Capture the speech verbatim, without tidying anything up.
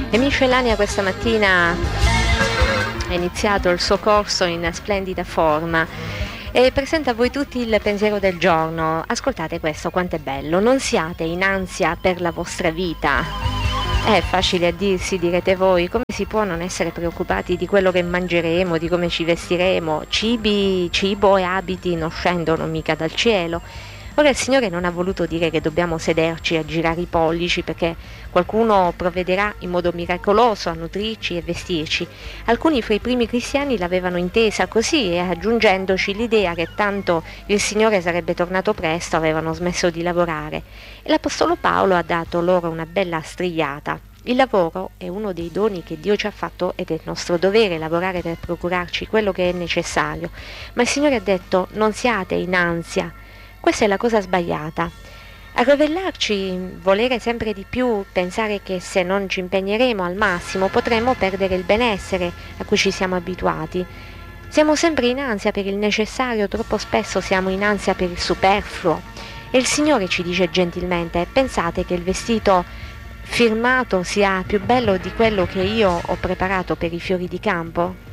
E Miscellanea questa mattina ha iniziato il suo corso in splendida forma e presenta a voi tutti il pensiero del giorno. Ascoltate questo, quanto è bello. Non siate in ansia per la vostra vita. È facile a dirsi, direte voi, come si può non essere preoccupati di quello che mangeremo, di come ci vestiremo? Cibi, cibo e abiti non scendono mica dal cielo. Ora il Signore non ha voluto dire che dobbiamo sederci a girare i pollici perché qualcuno provvederà in modo miracoloso a nutrirci e vestirci. Alcuni fra i primi cristiani l'avevano intesa così e aggiungendoci l'idea che tanto il Signore sarebbe tornato presto avevano smesso di lavorare. E l'Apostolo Paolo ha dato loro una bella strigliata. Il lavoro è uno dei doni che Dio ci ha fatto ed è nostro dovere lavorare per procurarci quello che è necessario. Ma il Signore ha detto non siate in ansia. Questa è la cosa sbagliata. Arrovellarci, volere sempre di più, pensare che se non ci impegneremo al massimo potremo perdere il benessere a cui ci siamo abituati. Siamo sempre in ansia per il necessario, troppo spesso siamo in ansia per il superfluo. E il Signore ci dice gentilmente: pensate che il vestito firmato sia più bello di quello che io ho preparato per i fiori di campo?